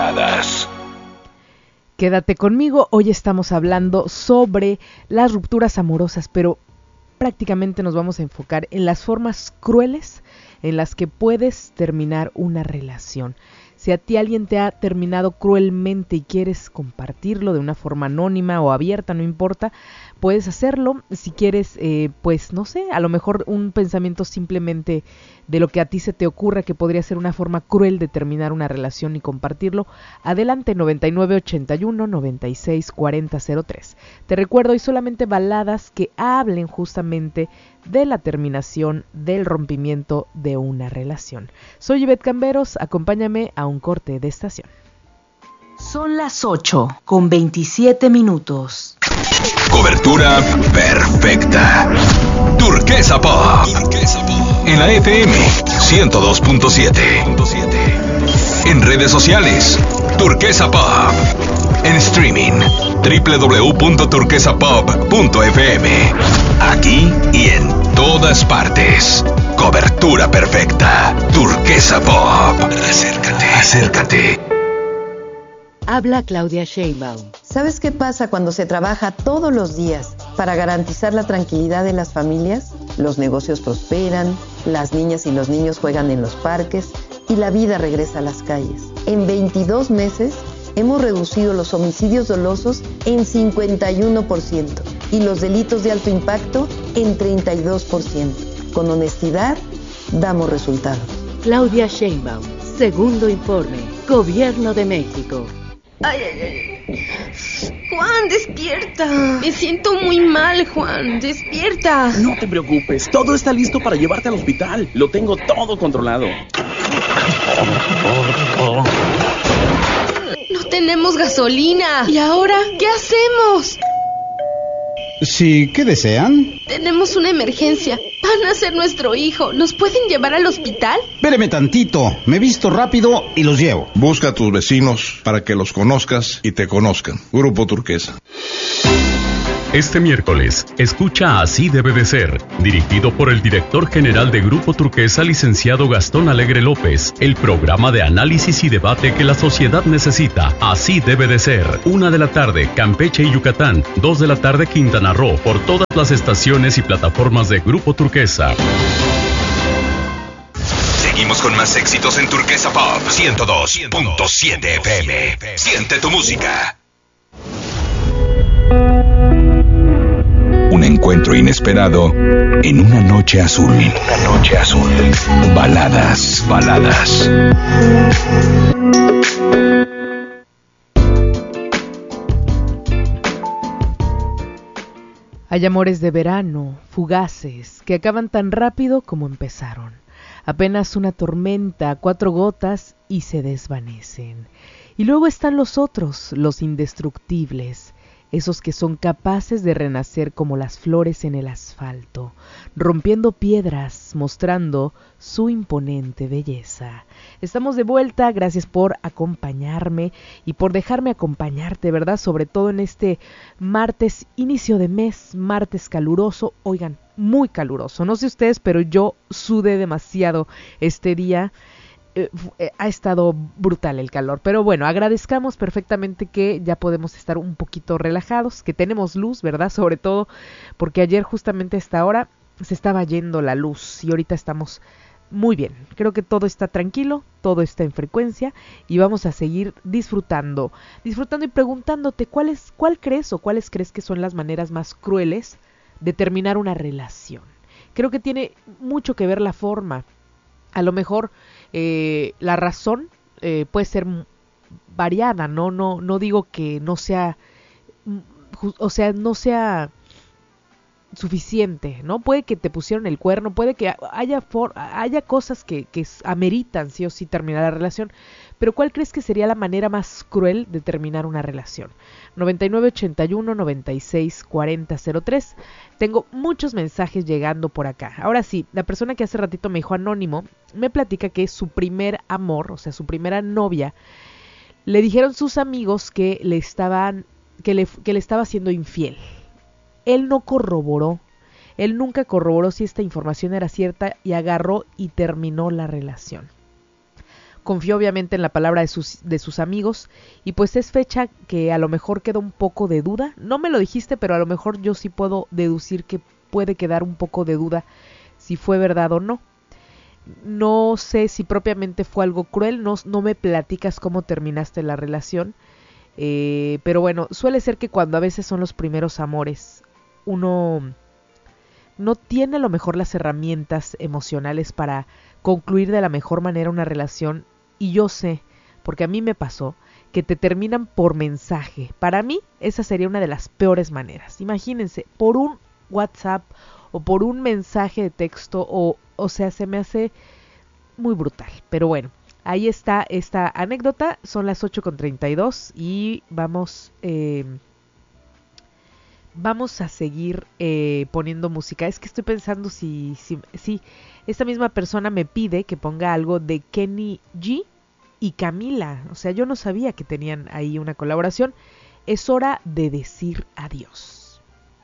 baladas. Quédate conmigo, hoy estamos hablando sobre las rupturas amorosas, pero prácticamente nos vamos a enfocar en las formas crueles en las que puedes terminar una relación. Si a ti alguien te ha terminado cruelmente y quieres compartirlo de una forma anónima o abierta, no importa, puedes hacerlo. Si quieres, pues no sé, a lo mejor un pensamiento simplemente de lo que a ti se te ocurra que podría ser una forma cruel de terminar una relación y compartirlo, adelante 9981-964003. Te recuerdo, hay solamente baladas que hablen justamente de la terminación, del rompimiento de una relación. Soy Ivette Camberos, acompáñame a un corte de estación. Son las 8:27. Cobertura perfecta. Turquesa Pop. En la FM 102.7. En redes sociales, Turquesa Pop. En streaming, www.turquesapop.fm. Aquí y en todas partes. Cobertura perfecta. Turquesa Pop. Acércate. Habla Claudia Sheinbaum. ¿Sabes qué pasa cuando se trabaja todos los días para garantizar la tranquilidad de las familias? Los negocios prosperan, las niñas y los niños juegan en los parques y la vida regresa a las calles. En 22 meses hemos reducido los homicidios dolosos en 51% y los delitos de alto impacto en 32%. Con honestidad, damos resultados. Claudia Sheinbaum, segundo informe, Gobierno de México. Ay. Juan, despierta. Me siento muy mal, Juan. Despierta. No te preocupes, todo está listo para llevarte al hospital. Lo tengo todo controlado. No tenemos gasolina. ¿Y ahora qué hacemos? Sí, ¿qué desean? Tenemos una emergencia. Van a ser nuestro hijo. ¿Nos pueden llevar al hospital? Espéreme tantito, me visto rápido y los llevo. Busca a tus vecinos para que los conozcas y te conozcan. Grupo Turquesa. Este miércoles, escucha Así debe de ser, dirigido por el director general de Grupo Turquesa, licenciado Gastón Alegre López, el programa de análisis y debate que la sociedad necesita. Así debe de ser. 1 de la tarde, Campeche y Yucatán. 2 de la tarde, Quintana Roo, por todas las estaciones y plataformas de Grupo Turquesa. Seguimos con más éxitos en Turquesa Pop 102.7 FM. Siente tu música. Un encuentro inesperado en una noche azul. Baladas. Hay amores de verano, fugaces, que acaban tan rápido como empezaron. Apenas una tormenta, 4 gotas y se desvanecen. Y luego están los otros, los indestructibles, esos que son capaces de renacer como las flores en el asfalto, rompiendo piedras, mostrando su imponente belleza. Estamos de vuelta, gracias por acompañarme y por dejarme acompañarte, ¿verdad? Sobre todo en este martes, inicio de mes, martes caluroso, oigan, muy caluroso. No sé ustedes, pero yo sudé demasiado este día. Ha estado brutal el calor, pero bueno, agradezcamos perfectamente que ya podemos estar un poquito relajados, que tenemos luz, ¿verdad? Sobre todo porque ayer justamente a esta hora se estaba yendo la luz y ahorita estamos muy bien. Creo que todo está tranquilo, todo está en frecuencia y vamos a seguir disfrutando y preguntándote cuáles crees que son las maneras más crueles de terminar una relación. Creo que tiene mucho que ver la forma. A lo mejor la razón puede ser variada, no digo que no sea, no sea suficiente, ¿no? Puede que te pusieron el cuerno, puede que haya cosas que ameritan sí o sí terminar la relación, pero ¿cuál crees que sería la manera más cruel de terminar una relación? 9981-964003. Tengo muchos mensajes llegando por acá. Ahora sí, la persona que hace ratito me dijo anónimo, me platica que su primer amor, o sea, su primera novia, le dijeron sus amigos que le estaba siendo infiel. Él nunca corroboró si esta información era cierta y agarró y terminó la relación. confió obviamente en la palabra de sus amigos, y pues es fecha que a lo mejor queda un poco de duda. No me lo dijiste, pero a lo mejor yo sí puedo deducir que puede quedar un poco de duda si fue verdad o no. No sé si propiamente fue algo cruel, no me platicas cómo terminaste la relación, pero bueno, suele ser que cuando a veces son los primeros amores, uno no tiene a lo mejor las herramientas emocionales para concluir de la mejor manera una relación, y yo sé, porque a mí me pasó, que te terminan por mensaje. Para mí esa sería una de las peores maneras. Imagínense, por un WhatsApp o por un mensaje de texto, o sea, se me hace muy brutal. Pero bueno, ahí está esta anécdota. Son las 8:32 y vamos a seguir poniendo música. Es que estoy pensando si esta misma persona me pide que ponga algo de Kenny G y Camila. O sea, yo no sabía que tenían ahí una colaboración. Es hora de decir adiós.